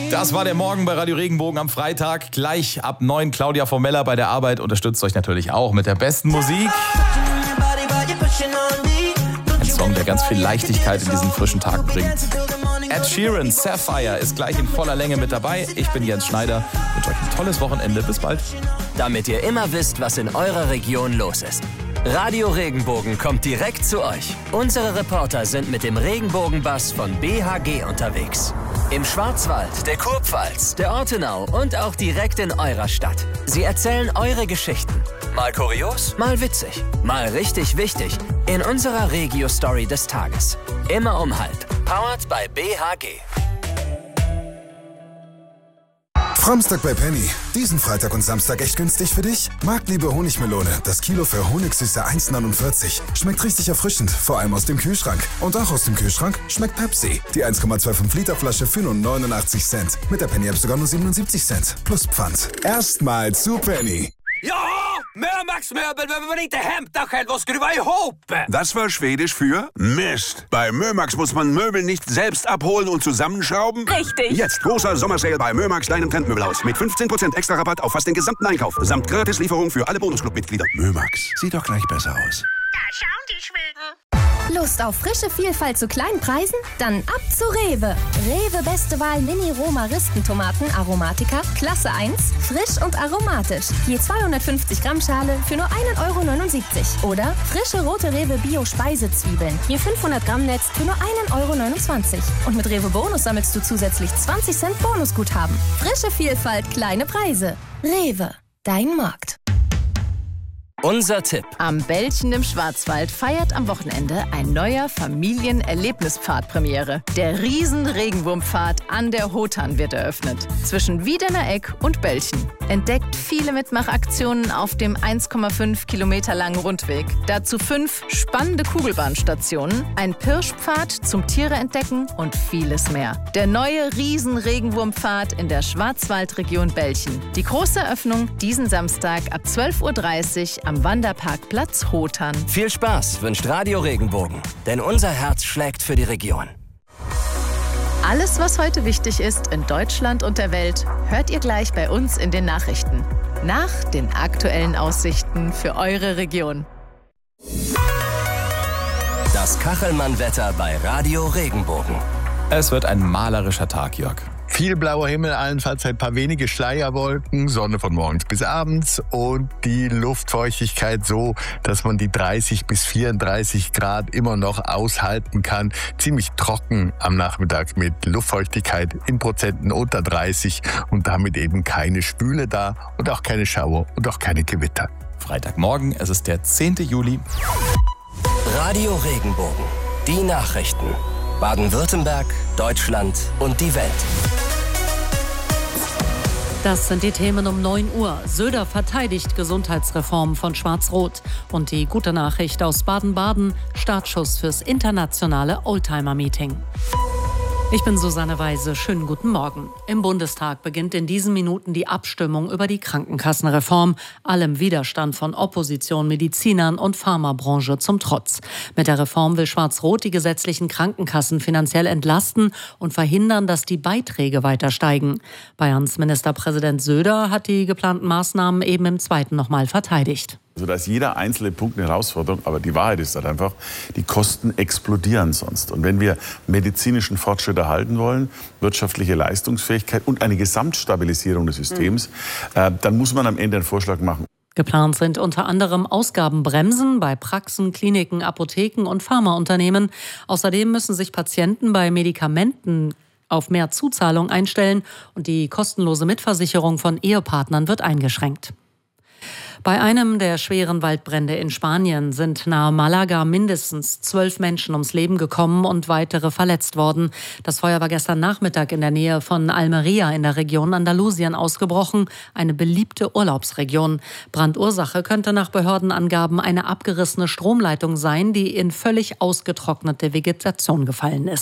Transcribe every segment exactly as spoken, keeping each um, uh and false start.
Das war der Morgen bei Radio Regenbogen am Freitag. Gleich ab neun Claudia Formella bei der Arbeit unterstützt euch natürlich auch mit der besten Musik. Ein Song, der ganz viel Leichtigkeit in diesen frischen Tag bringt. Ed Sheeran, Sapphire ist gleich in voller Länge mit dabei. Ich bin Jens Schneider. Wünsche euch ein tolles Wochenende. Bis bald. Damit ihr immer wisst, was in eurer Region los ist. Radio Regenbogen kommt direkt zu euch. Unsere Reporter sind mit dem Regenbogenbus von B H G unterwegs. Im Schwarzwald, der Kurpfalz, der Ortenau und auch direkt in eurer Stadt. Sie erzählen eure Geschichten. Mal kurios, mal witzig, mal richtig wichtig. In unserer Regio-Story des Tages. Immer um halb. Powered by B H G. Framstag bei Penny. Diesen Freitag und Samstag echt günstig für dich? Marktliebe Honigmelone. Das Kilo für Honigsüße eins neunundvierzig. Schmeckt richtig erfrischend, vor allem aus dem Kühlschrank. Und auch aus dem Kühlschrank schmeckt Pepsi. Die eins Komma fünfundzwanzig Liter Flasche für nur neunundachtzig Cent. Mit der Penny-App sogar nur siebenundsiebzig Cent. Plus Pfand. Erstmal zu Penny. Ja, Mörmax Möbel behöver man inte hämta själv och skruva ihop. Das war Schwedisch für Mist. Bei Mörmax muss man Möbel nicht selbst abholen und zusammenschrauben. Richtig. Jetzt großer Sommersale bei Mörmax, deinem Trendmöbelhaus. Mit fünfzehn Prozent extra Rabatt auf fast den gesamten Einkauf. Samt Gratislieferung für alle Bonusclub-Mitglieder. Mörmax, sieht doch gleich besser aus. Da schauen die Schweden. Lust auf frische Vielfalt zu kleinen Preisen? Dann ab zu Rewe. Rewe Beste Wahl Mini-Roma-Ristentomaten Aromatica, Klasse eins, frisch und aromatisch. Je zweihundertfünfzig Gramm Schale für nur ein Euro neunundsiebzig. Oder frische rote Rewe Bio-Speisezwiebeln. Je fünfhundert Gramm Netz für nur ein Euro neunundzwanzig. Und mit Rewe Bonus sammelst du zusätzlich zwanzig Cent Bonusguthaben. Frische Vielfalt, kleine Preise. Rewe, dein Markt. Unser Tipp. Am Bällchen im Schwarzwald feiert am Wochenende ein neuer Familienerlebnispfad Premiere. Der Riesen-Regenwurmpfad an der Hotan wird eröffnet. Zwischen Wiedener Eck und Bällchen. Entdeckt viele Mitmachaktionen auf dem eins Komma fünf Kilometer langen Rundweg. Dazu fünf spannende Kugelbahnstationen, ein Pirschpfad zum Tiere entdecken und vieles mehr. Der neue Riesen-Regenwurmpfad in der Schwarzwaldregion Bällchen. Die große Eröffnung diesen Samstag ab zwölf Uhr dreißig am Wanderparkplatz Hotan. Viel Spaß wünscht Radio Regenbogen, denn unser Herz schlägt für die Region. Alles, was heute wichtig ist in Deutschland und der Welt, hört ihr gleich bei uns in den Nachrichten. Nach den aktuellen Aussichten für eure Region. Das Kachelmann-Wetter bei Radio Regenbogen. Es wird ein malerischer Tag, Jörg. Viel blauer Himmel, allenfalls ein paar wenige Schleierwolken, Sonne von morgens bis abends und die Luftfeuchtigkeit so, dass man die dreißig bis vierunddreißig Grad immer noch aushalten kann. Ziemlich trocken am Nachmittag mit Luftfeuchtigkeit in Prozenten unter dreißig und damit eben keine Spüle da und auch keine Schauer und auch keine Gewitter. Freitagmorgen, es ist der zehnten Juli. Radio Regenbogen. Die Nachrichten. Baden-Württemberg, Deutschland und die Welt. Das sind die Themen um neun Uhr. Söder verteidigt Gesundheitsreform von Schwarz-Rot. Und die gute Nachricht aus Baden-Baden, Startschuss fürs internationale Oldtimer-Meeting. Ich bin Susanne Weise. Schönen guten Morgen. Im Bundestag beginnt in diesen Minuten die Abstimmung über die Krankenkassenreform. Allem Widerstand von Opposition, Medizinern und Pharmabranche zum Trotz. Mit der Reform will Schwarz-Rot die gesetzlichen Krankenkassen finanziell entlasten und verhindern, dass die Beiträge weiter steigen. Bayerns Ministerpräsident Söder hat die geplanten Maßnahmen eben im zweiten nochmal verteidigt. Also da ist jeder einzelne Punkt eine Herausforderung, aber die Wahrheit ist halt einfach, die Kosten explodieren sonst. Und wenn wir medizinischen Fortschritt erhalten wollen, wirtschaftliche Leistungsfähigkeit und eine Gesamtstabilisierung des Systems, mhm. äh, dann muss man am Ende einen Vorschlag machen. Geplant sind unter anderem Ausgabenbremsen bei Praxen, Kliniken, Apotheken und Pharmaunternehmen. Außerdem müssen sich Patienten bei Medikamenten auf mehr Zuzahlung einstellen und die kostenlose Mitversicherung von Ehepartnern wird eingeschränkt. Bei einem der schweren Waldbrände in Spanien sind nahe Malaga mindestens zwölf Menschen ums Leben gekommen und weitere verletzt worden. Das Feuer war gestern Nachmittag in der Nähe von Almería in der Region Andalusien ausgebrochen, eine beliebte Urlaubsregion. Brandursache könnte nach Behördenangaben eine abgerissene Stromleitung sein, die in völlig ausgetrocknete Vegetation gefallen ist.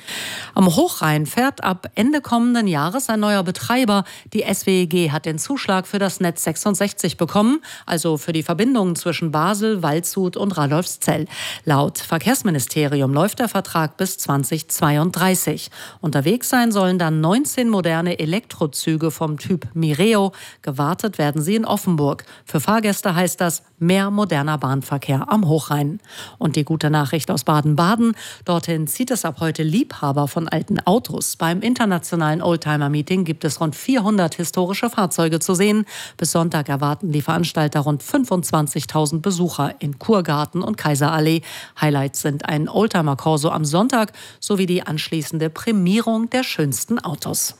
Am Hochrhein fährt ab Ende kommenden Jahres ein neuer Betreiber. Die S W E G hat den Zuschlag für das Netz sechsundsechzig bekommen, also für die Verbindungen zwischen Basel, Waldshut und Radolfszell. Laut Verkehrsministerium läuft der Vertrag bis zweitausendzweiunddreißig. Unterwegs sein sollen dann neunzehn moderne Elektrozüge vom Typ Mireo. Gewartet werden sie in Offenburg. Für Fahrgäste heißt das mehr moderner Bahnverkehr am Hochrhein. Und die gute Nachricht aus Baden-Baden: Dorthin zieht es ab heute Liebhaber von alten Autos. Beim internationalen Oldtimer-Meeting gibt es rund vierhundert historische Fahrzeuge zu sehen. Bis Sonntag erwarten die Veranstalter rund fünfundzwanzigtausend Besucher in Kurgarten und Kaiserallee. Highlights sind ein Oldtimer-Corso am Sonntag sowie die anschließende Prämierung der schönsten Autos.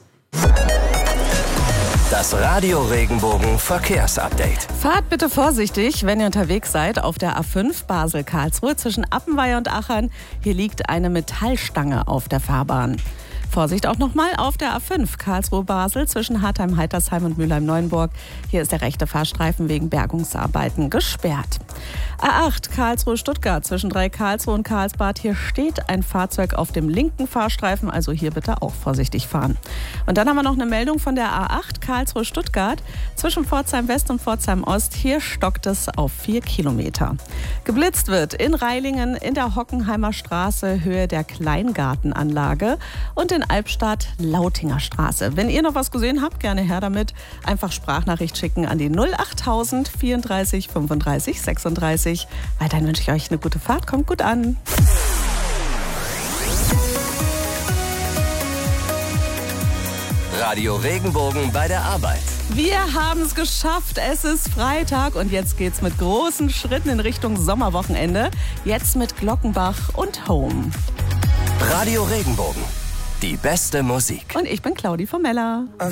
Das Radio Regenbogen Verkehrsupdate. Fahrt bitte vorsichtig, wenn ihr unterwegs seid auf der A fünf Basel-Karlsruhe zwischen Appenweier und Achern. Hier liegt eine Metallstange auf der Fahrbahn. Vorsicht auch nochmal auf der A fünf Karlsruhe-Basel zwischen Hartheim-Heitersheim und Mülheim-Neuenburg. Hier ist der rechte Fahrstreifen wegen Bergungsarbeiten gesperrt. A acht Karlsruhe-Stuttgart zwischen Drei-Karlsruhe und Karlsbad. Hier steht ein Fahrzeug auf dem linken Fahrstreifen, also hier bitte auch vorsichtig fahren. Und dann haben wir noch eine Meldung von der A acht Karlsruhe-Stuttgart zwischen Pforzheim-West und Pforzheim-Ost. Hier stockt es auf vier Kilometer. Geblitzt wird in Reilingen in der Hockenheimer Straße Höhe der Kleingartenanlage und in Albstadt Lautinger Straße. Wenn ihr noch was gesehen habt, gerne her damit. Einfach Sprachnachricht schicken an die null achttausend vierunddreißig fünfunddreißig sechsunddreißig. Weiterhin wünsche ich euch eine gute Fahrt. Kommt gut an. Radio Regenbogen bei der Arbeit. Wir haben es geschafft. Es ist Freitag und jetzt geht's mit großen Schritten in Richtung Sommerwochenende. Jetzt mit Glockenbach und Home. Radio Regenbogen. Die beste Musik. Und ich bin Claudi von Meller.